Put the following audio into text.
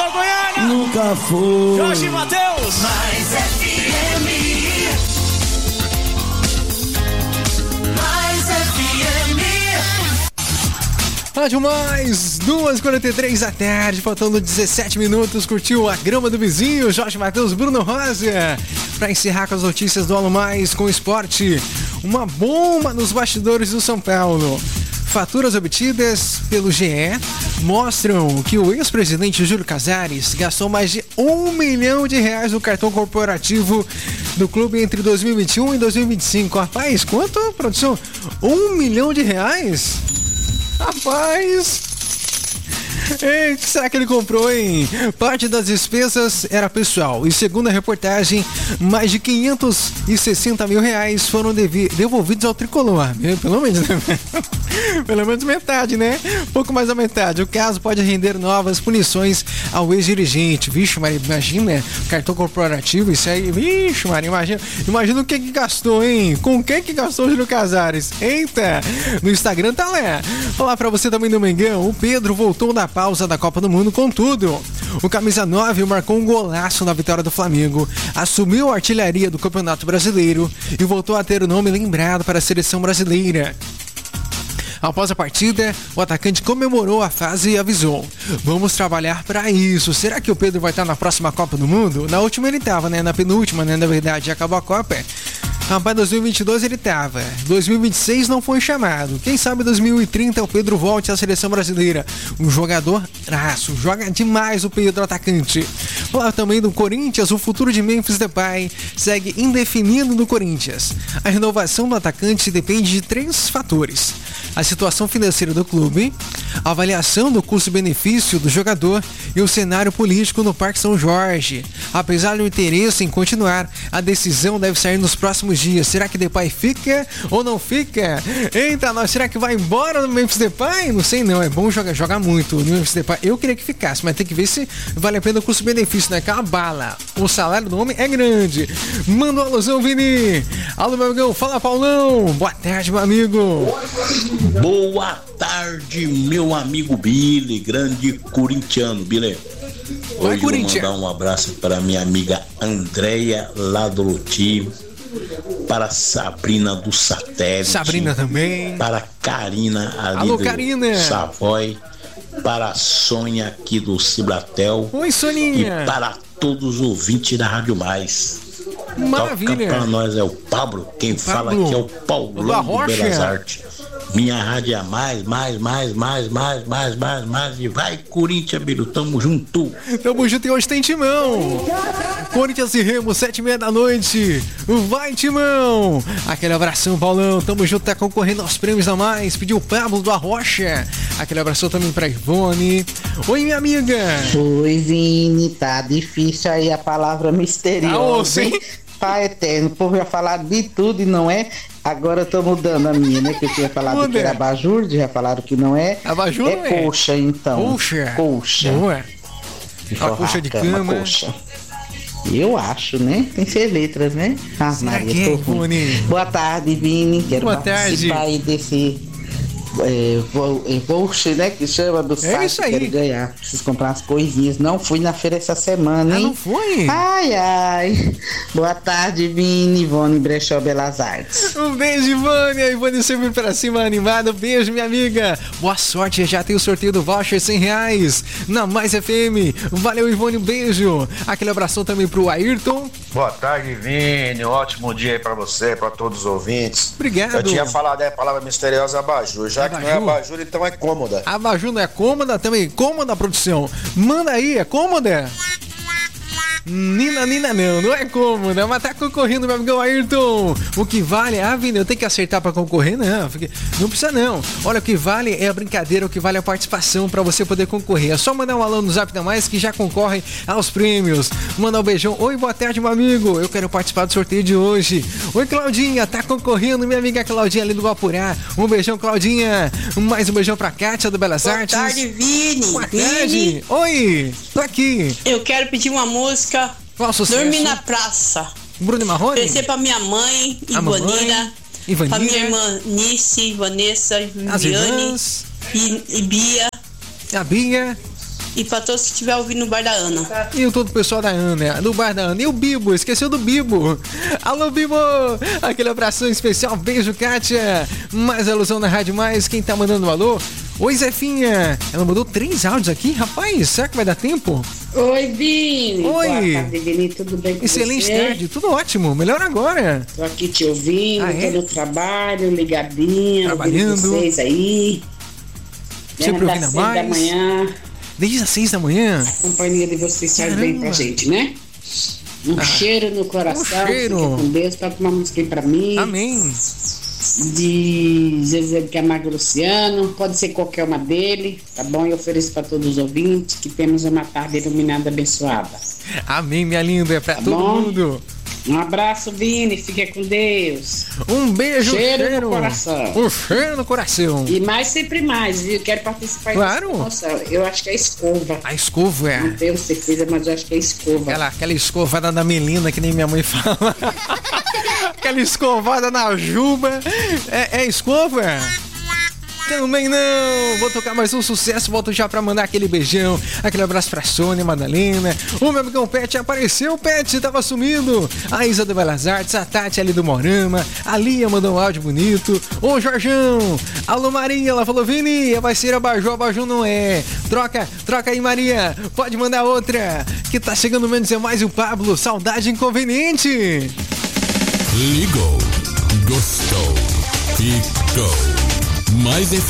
Alô, Goiânia! Nunca foi. Jorge Matheus! Mais FM. Mais FM. Rádio Mais, 2h43 da tarde, faltando 17 minutos, curtiu a grama do vizinho, Jorge Matheus, Bruno Rosa. Para encerrar com as notícias do Alô Mais com esporte, uma bomba nos bastidores do São Paulo. Faturas obtidas pelo GE mostram que o ex-presidente Júlio Casares gastou mais de R$1 milhão no cartão corporativo do clube entre 2021 e 2025. Rapaz, quanto, produção? R$1 milhão? Rapaz! Ei, o que será que ele comprou, hein? Parte das despesas era pessoal e, segundo a reportagem, mais de R$560 mil foram devolvidos ao tricolor. Pelo menos, né? Pelo menos metade, né? Pouco mais da metade. O caso pode render novas punições ao ex-dirigente. Vixe, Maria, imagina, cartão corporativo, isso aí. Vixe, Maria, imagina o que gastou, hein? Com quem que gastou o Júlio Casares? Eita! No Instagram tá lá. Falar pra você também do Mengão, o Pedro voltou da pausa da Copa do Mundo com tudo. O camisa 9 marcou um golaço na vitória do Flamengo, assumiu a artilharia do Campeonato Brasileiro e voltou a ter o nome lembrado para a seleção brasileira. Após a partida, o atacante comemorou a fase e avisou: vamos trabalhar para isso. Será que o Pedro vai estar na próxima Copa do Mundo? Na última ele estava, né? Na penúltima, né? Na verdade, acabou a Copa. Rapaz, 2022 ele tava. 2026 não foi chamado. Quem sabe 2030 o Pedro volte à seleção brasileira. Um jogador traço. Joga demais o Pedro, atacante. Falar também do Corinthians, o futuro de Memphis Depay segue indefinido no Corinthians. A renovação do atacante depende de 3 fatores: a situação financeira do clube, a avaliação do custo-benefício do jogador e o cenário político no Parque São Jorge. Apesar do interesse em continuar, a decisão deve sair nos próximos dias. Será que Depay fica ou não fica? Eita, nós, será que vai embora no Memphis Depay? Não sei não, é bom jogar muito no Memphis Depay. Eu queria que ficasse, mas tem que ver se vale a pena o custo-benefício, né? Que é uma bala. O salário do homem é grande. Manda uma alusão, Vini. Alô, meu amigão. Fala, Paulão. Boa tarde, meu amigo. Boa tarde, meu amigo Billy, grande corintiano, Billy. Hoje eu vou mandar um abraço para minha amiga Andréia, lá do Loti, para Sabrina do Satélite. Sabrina também. Para Karina, ali alô, do Karina. Savoy. Para a Sônia, aqui do Cibratel. Oi, Soninha. E para todos os ouvintes da Rádio Mais. Maravilha. Toca para nós é o Pablo, quem fala aqui é o Paulão do Belas Artes. Minha rádio é mais, e vai, Corinthians, Biru, tamo junto. Tamo junto e hoje tem Timão. Corinthians e Remo, 7h30 da noite. Vai, Timão. Aquele abração, Paulão, tamo junto, tá concorrendo aos prêmios a mais. Pediu o Pablo do Arrocha. Aquele abração também pra Ivone. Oi, minha amiga. Oi, Vini, tá difícil aí a palavra misteriosa, hein? Pai eterno, o povo já falado de tudo e não é. Agora eu tô mudando a minha, né? Que eu tinha falado que era abajur, já falaram que não é. Abajur é coxa, então. Coxa. Não é. A coxa de cama. Coxa. Eu acho, né? Tem que ser letras, né? Ah, Maria, tô ruim. Boa tarde, Vini. Quero participar aí desse voucher, né? Que chama do site. Isso aí. Quero ganhar. Preciso comprar umas coisinhas. Não fui na feira essa semana, hein? Não foi? Ai. Boa tarde, Vini. Ivone Brechó Belas Artes. Um beijo, Ivone. A Ivone sempre pra cima animada. Beijo, minha amiga. Boa sorte. Já tem o sorteio do voucher R$100 na Mais FM. Valeu, Ivone. Um beijo. Aquele abração também pro Ayrton. Boa tarde, Vini. Ótimo dia aí pra você, pra todos os ouvintes. Obrigado. Eu tinha falado a palavra misteriosa abajur. Já que não é abajur, então é cômoda. Abajur não é cômoda também? Cômoda, produção. Manda aí, é cômoda? Nina, não é cômoda, mas tá concorrendo, meu amigo Ayrton. O que vale, Vini, eu tenho que acertar pra concorrer? Não precisa não. Olha, o que vale é a brincadeira, o que vale é a participação pra você poder concorrer. É só mandar um alô no Zap da Mais que já concorre aos prêmios. Mandar um beijão. Oi, boa tarde, meu amigo. Eu quero participar do sorteio de hoje. Oi, Claudinha, tá concorrendo, minha amiga Claudinha ali do Guapurá. Um beijão, Claudinha. Mais um beijão pra Kátia do Belas Artes. Boa tarde, Vini. Boa tarde. Oi, tô aqui. Eu quero pedir uma música. Qual sucesso? Dormir na praça. Bruno Marrone? Oferecer pra minha mãe, Ivanina. Pra minha irmã Nice, Vanessa, Viviane e Bia. A Bia. E pra todos que estiver ouvindo no bar da Ana. E todo o pessoal da Ana, do bar da Ana. E o Bibo, esqueceu do Bibo. Alô, Bibo! Aquele abração especial, beijo, Kátia. Mais alusão na Rádio Mais, quem tá mandando um alô? Oi, Zefinha. Ela mandou 3 áudios aqui, rapaz, será que vai dar tempo? Oi, Vini. Oi. Boa tarde, Vini, tudo bem com Excelente você? tarde, tudo ótimo, melhor agora. Tô aqui te ouvindo, tô no trabalho, ligadinha, trabalhando. ouvindo vocês aí. Sempre ouvindo a Mais. 6 da manhã. Desde as 6 da manhã? A companhia de vocês faz bem pra gente, né? Cheiro no coração, cheiro. fique com Deus, toca uma música aí pra mim. Amém. De Zezé de Camargo Luciano, pode ser qualquer uma dele, tá bom? Eu ofereço pra todos os ouvintes que temos uma tarde iluminada abençoada. Amém, minha linda, é pra todo mundo. Um abraço, Vini, fica com Deus. Um beijo, cheiro no coração. Um cheiro no coração. E mais, sempre mais, viu? Quero participar. Claro. Nossa, eu acho que é a escova. A escova, é. Não tenho certeza, mas eu acho que é a escova. Aquela escovada da Melina, que nem minha mãe fala. Aquela escovada na juba. É escova? Também não! Vou tocar mais um sucesso, volto já pra mandar aquele beijão, aquele abraço pra Sônia, Madalena. O meu amigão Pet apareceu, o Pet tava sumindo. A Isa do Belas Artes, a Tati ali do Morama, a Lia mandou um áudio bonito. Ô Jorjão, alô Maria, ela falou, Vini, vai ser a Baju não é. Troca aí Maria, pode mandar outra, que tá chegando menos é mais o Pablo, saudade inconveniente. Ligou, gostou, ficou. Mais